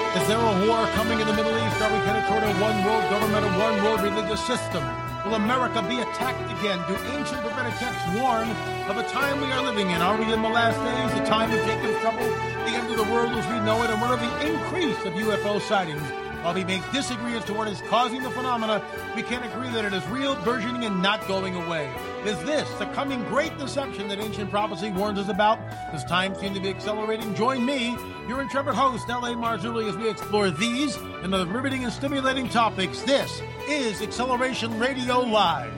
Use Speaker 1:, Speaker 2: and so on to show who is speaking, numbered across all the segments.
Speaker 1: Is there a war coming in the Middle East? Are we headed toward a one-world government, a one-world religious system? Will America be attacked again? Do ancient prophetic texts warn of a time we are living in? Are we in the last days, the time of Jacob's trouble, the end of the world as we know it, and what are the increase of UFO sightings? While we may disagree as to what is causing the phenomena, we can agree that it is real, burgeoning, and not going away. Is this the coming great deception that ancient prophecy warns us about? As time seems to be accelerating, join me, your intrepid host, L.A. Marzulli, as we explore these and other riveting and stimulating topics. This is Acceleration Radio Live.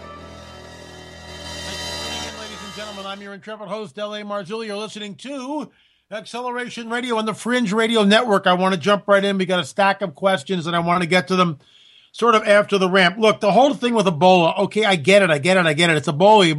Speaker 1: Thanks for tuning in, ladies and gentlemen. I'm your intrepid host, L.A. Marzulli. You're listening to Acceleration Radio on the Fringe Radio Network. I want to jump right in. We got a stack of questions, and I want to get to them sort of after the ramp. Look, the whole thing with Ebola, okay, I get it. It's Ebola.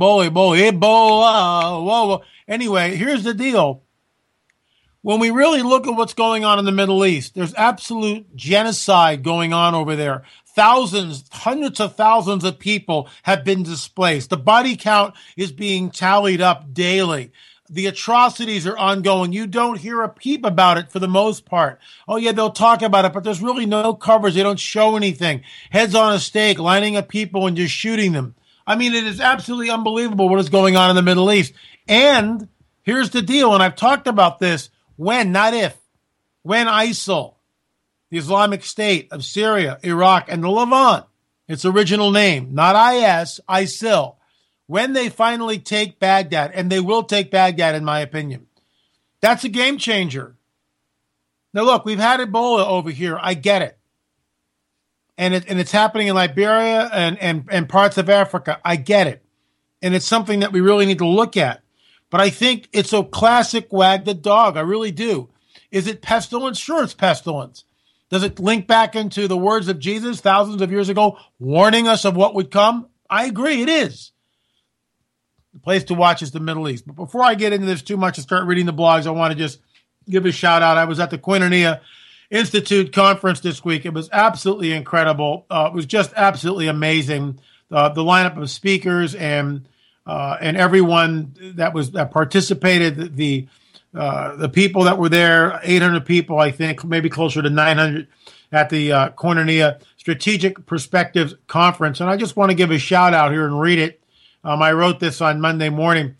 Speaker 1: Whoa. Anyway, here's the deal. When we really look at what's going on in the Middle East, there's absolute genocide going on over there. Thousands, hundreds of thousands of people have been displaced. The body count is being tallied up daily. The atrocities are ongoing. You don't hear a peep about it for the most part. Oh, yeah, they'll talk about it, but there's really no coverage. They don't show anything. Heads on a stake, lining up people and just shooting them. I mean, it is absolutely unbelievable what is going on in the Middle East. And here's the deal, and I've talked about this, when, not if, when ISIL, the Islamic State of Syria, Iraq, and the Levant, its original name, not IS, ISIL, when they finally take Baghdad, and they will take Baghdad, in my opinion, that's a game changer. Now, look, we've had Ebola over here. I get it. And it's happening in Liberia and parts of Africa. I get it. And it's something that we really need to look at. But I think it's a classic wag the dog. I really do. Is it pestilence? Sure, it's pestilence. Does it link back into the words of Jesus thousands of years ago, warning us of what would come? I agree, it is. The place to watch is the Middle East. But before I get into this too much and start reading the blogs, I want to just give a shout out. I was at the Koinonia Institute conference this week. It was absolutely incredible. It was just absolutely amazing. The lineup of speakers and everyone that participated, the people that were there, 800 people, I think, maybe closer to 900 at the Koinonia Strategic Perspectives Conference. And I just want to give a shout out here and read it. I wrote this on Monday morning.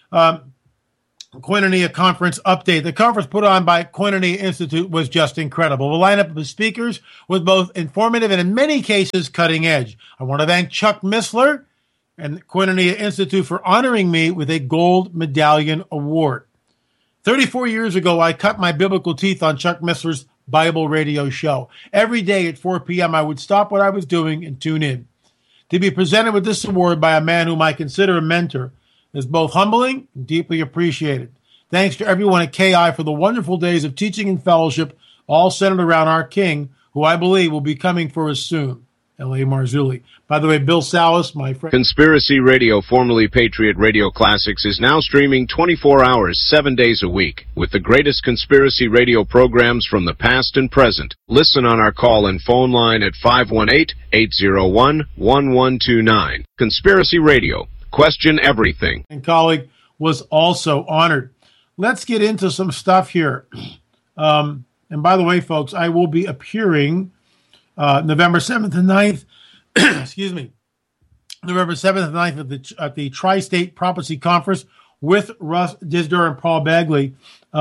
Speaker 1: Koinonia Conference update. The conference put on by Koinonia Institute was just incredible. The lineup of speakers was both informative and in many cases cutting edge. I want to thank Chuck Missler and Koinonia Institute for honoring me with a gold medallion award. 34 years ago, I cut my biblical teeth on Chuck Missler's Bible radio show. Every day at 4 p.m., I would stop what I was doing and tune in. To be presented with this award by a man whom I consider a mentor is both humbling and deeply appreciated. Thanks to everyone at KI for the wonderful days of teaching and fellowship, all centered around our King, who I believe will be coming for us soon. L.A. Marzulli. By the way, Bill Salas, my friend.
Speaker 2: Conspiracy Radio, formerly Patriot Radio Classics, is now streaming 24 hours, 7 days a week, with the greatest conspiracy radio programs from the past and present. Listen on our call-in phone line at 518-801-1129. Conspiracy Radio. Question everything.
Speaker 1: And colleague was also honored. Let's get into some stuff here. And by the way, folks, I will be appearing November 7th and 9th, excuse me, November 7th and 9th at the Tri-State Prophecy Conference with Russ Dizdar and Paul Bagley.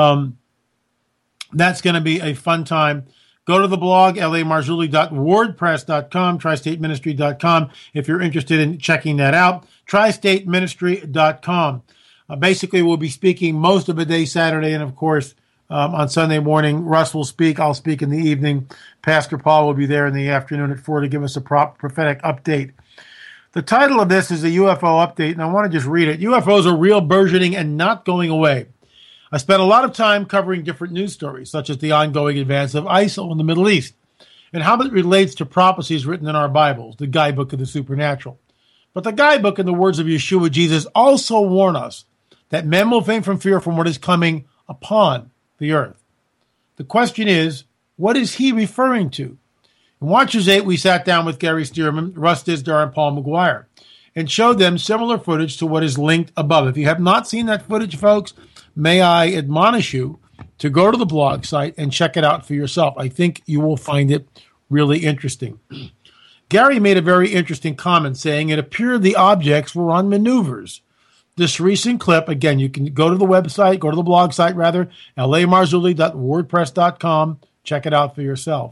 Speaker 1: That's going to be a fun time. Go to the blog, lamarzulli.wordpress.com, tristateministry.com, if you're interested in checking that out, tristateministry.com. Basically, we'll be speaking most of the day Saturday, and of course, on Sunday morning, Russ will speak. I'll speak in the evening. Pastor Paul will be there in the afternoon at 4 to give us a prophetic update. The title of this is a UFO update, and I want to just read it. UFOs are real, burgeoning, and not going away. I spent a lot of time covering different news stories, such as the ongoing advance of ISIL in the Middle East, and how it relates to prophecies written in our Bibles, the guidebook of the supernatural. But the guidebook, in the words of Yeshua Jesus, also warn us that men will faint from fear from what is coming upon the earth. The question is, what is he referring to? In Watchers 8, we sat down with Gary Stearman, Russ Dizdar, and Paul McGuire and showed them similar footage to what is linked above. If you have not seen that footage, folks, may I admonish you to go to the blog site and check it out for yourself. I think you will find it really interesting. Gary made a very interesting comment saying it appeared the objects were on maneuvers. This recent clip, again, you can go to the website, go to the blog site rather, lamarzulli.wordpress.com. Check it out for yourself.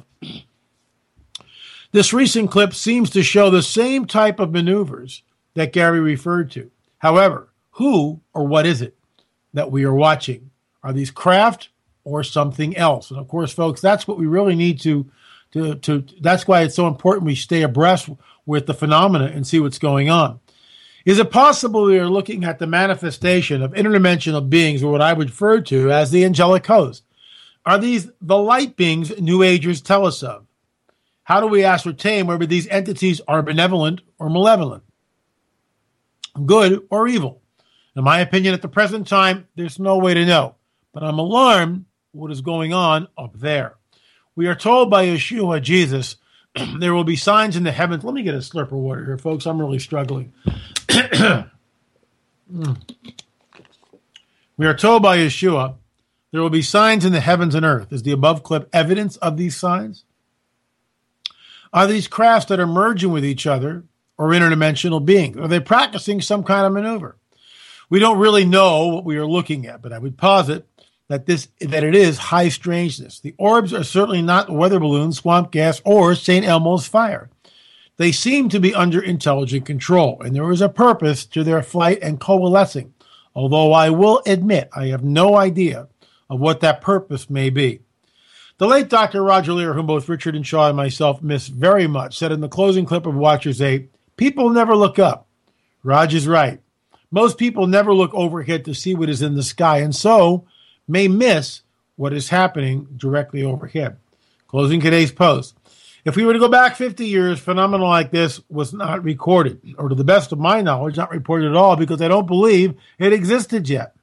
Speaker 1: This recent clip seems to show the same type of maneuvers that Gary referred to. However, who or what is it that we are watching? Are these craft or something else? And of course, folks, that's what we really need to that's why it's so important we stay abreast with the phenomena and see what's going on. Is it possible we are looking at the manifestation of interdimensional beings, or what I would refer to as the angelic host? Are these the light beings New Agers tell us of? How do we ascertain whether these entities are benevolent or malevolent, good or evil? In my opinion, at the present time, there's no way to know, but I'm alarmed what is going on up there. We are told by Yeshua, Jesus, there will be signs in the heavens. Let me get a slurp of water here, folks. I'm really struggling. We are told by Yeshua, there will be signs in the heavens and earth. Is the above clip evidence of these signs? Are these crafts that are merging with each other or interdimensional beings? Are they practicing some kind of maneuver? We don't really know what we are looking at, but I would posit that it is high strangeness. The orbs are certainly not weather balloons, swamp gas, or St. Elmo's fire. They seem to be under intelligent control, and there is a purpose to their flight and coalescing, although I will admit I have no idea of what that purpose may be. The late Dr. Roger Lear, whom both Richard and Shaw and myself miss very much, said in the closing clip of Watchers 8, people never look up. Roger's right. Most people never look overhead to see what is in the sky, and so may miss what is happening directly overhead. Closing today's post. If we were to go back 50 years, phenomena like this was not recorded, or to the best of my knowledge, not reported at all, because I don't believe it existed yet.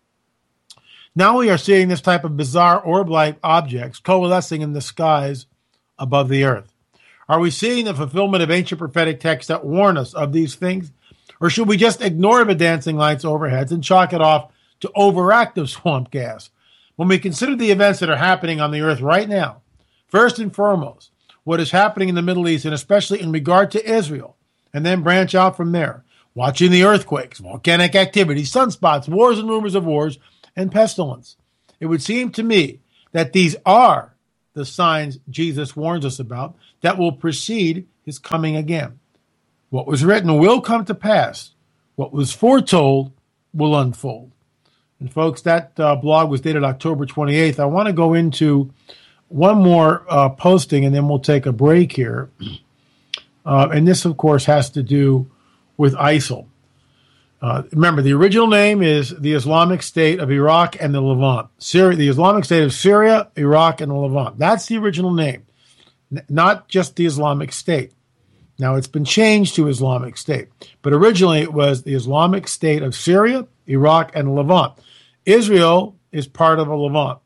Speaker 1: Now we are seeing this type of bizarre orb-like objects coalescing in the skies above the earth. Are we seeing the fulfillment of ancient prophetic texts that warn us of these things? Or should we just ignore the dancing lights overhead and chalk it off to overactive swamp gas? When we consider the events that are happening on the earth right now, first and foremost, what is happening in the Middle East, and especially in regard to Israel, and then branch out from there, watching the earthquakes, volcanic activity, sunspots, wars and rumors of wars, and pestilence, it would seem to me that these are the signs Jesus warns us about that will precede his coming again. What was written will come to pass. What was foretold will unfold. And folks, that blog was dated October 28th. I want to go into one more posting, and then we'll take a break here. And this, of course, has to do with ISIL. Remember, the original name is the Islamic State of Iraq and the Levant. The Islamic State of Syria, Iraq, and the Levant. That's the original name, not just the Islamic State. Now, it's been changed to Islamic State, but originally it was the Islamic State of Syria, Iraq, and the Levant. Israel is part of a Levant.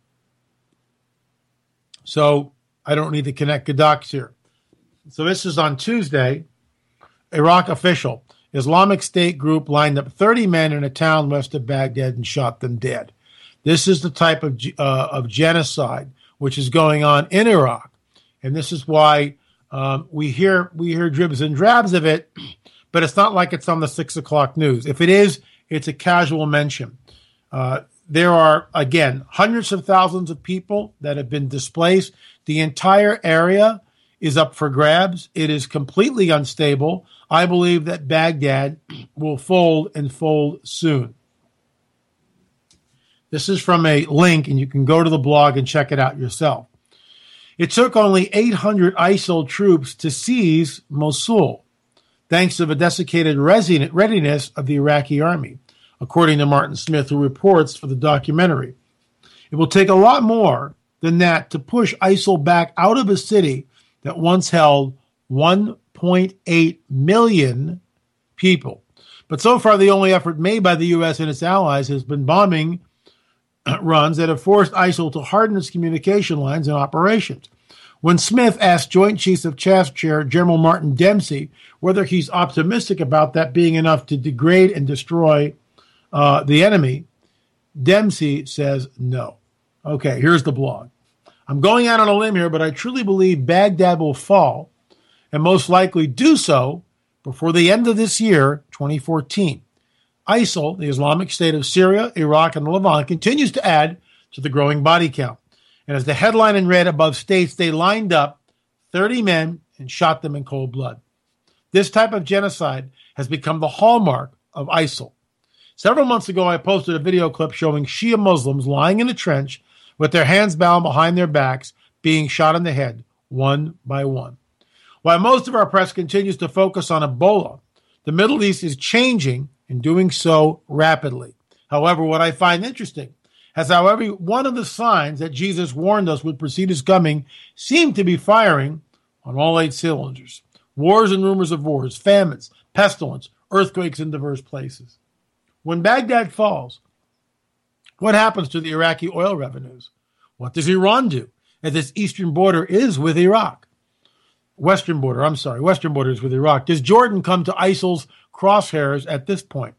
Speaker 1: So I don't need to connect the dots here. So this is on Tuesday. Iraq official. Islamic State group lined up 30 men in a town west of Baghdad and shot them dead. This is the type of genocide which is going on in Iraq. And this is why we hear dribs and drabs of it, but it's not like it's on the 6 o'clock news. If it is, it's a casual mention. There are, again, hundreds of thousands of people that have been displaced. The entire area is up for grabs. It is completely unstable. I believe that Baghdad will fold and fold soon. This is from a link, and you can go to the blog and check it out yourself. It took only 800 ISIL troops to seize Mosul, thanks to the desiccated readiness of the Iraqi army, according to Martin Smith, who reports for the documentary. It will take a lot more than that to push ISIL back out of a city that once held 1.8 million people. But so far, the only effort made by the U.S. and its allies has been bombing runs that have forced ISIL to harden its communication lines and operations. When Smith asked Joint Chiefs of Staff Chair General Martin Dempsey whether he's optimistic about that being enough to degrade and destroy the enemy, Dempsey says no. Okay, here's the blog. I'm going out on a limb here, but I truly believe Baghdad will fall, and most likely do so before the end of this year, 2014. ISIL, the Islamic State of Syria, Iraq, and the Levant, continues to add to the growing body count. And as the headline in red above states, they lined up 30 men and shot them in cold blood. This type of genocide has become the hallmark of ISIL. Several months ago, I posted a video clip showing Shia Muslims lying in a trench with their hands bound behind their backs, being shot in the head, one by one. While most of our press continues to focus on Ebola, the Middle East is changing and doing so rapidly. However, what I find interesting is how every one of the signs that Jesus warned us would precede his coming seem to be firing on all 8 cylinders. Wars and rumors of wars, famines, pestilence, earthquakes in diverse places. When Baghdad falls, what happens to the Iraqi oil revenues? What does Iran do, as its eastern border is with Iraq? Western border is with Iraq. Does Jordan come to ISIL's crosshairs at this point?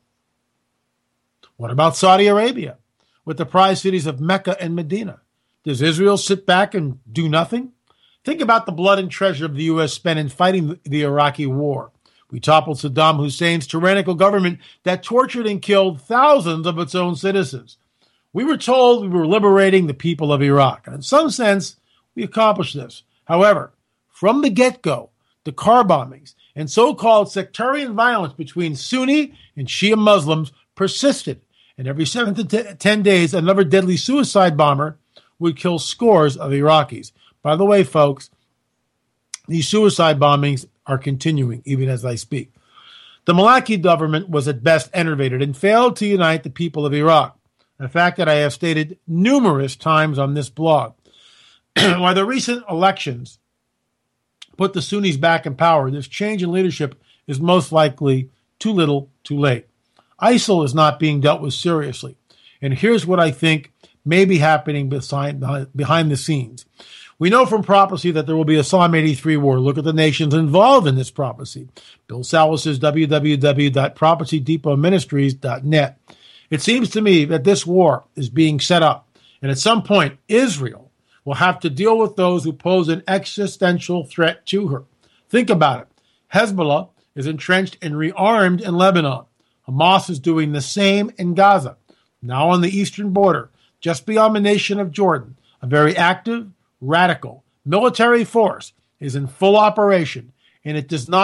Speaker 1: What about Saudi Arabia, with the prize cities of Mecca and Medina? Does Israel sit back and do nothing? Think about the blood and treasure of the U.S. spent in fighting the Iraqi war. We toppled Saddam Hussein's tyrannical government that tortured and killed thousands of its own citizens. We were told we were liberating the people of Iraq, and in some sense, we accomplished this. However, from the get-go, the car bombings and so-called sectarian violence between Sunni and Shia Muslims persisted, and every 7 to 10 days, another deadly suicide bomber would kill scores of Iraqis. By the way, folks, these suicide bombings are continuing even as I speak. The Maliki government was at best enervated and failed to unite the people of Iraq, a fact that I have stated numerous times on this blog. While the recent elections put the Sunnis back in power, this change in leadership is most likely too little, too late. ISIL is not being dealt with seriously, and here's what I think may be happening behind the scenes. We know from prophecy that there will be a Psalm 83 war. Look at the nations involved in this prophecy. Bill Salas says www.prophecydepotministries.net. It seems to me that this war is being set up, and at some point, Israel will have to deal with those who pose an existential threat to her. Think about it. Hezbollah is entrenched and rearmed in Lebanon. Hamas is doing the same in Gaza. Now on the eastern border, just beyond the nation of Jordan, a very active, radical military force is in full operation, and it does not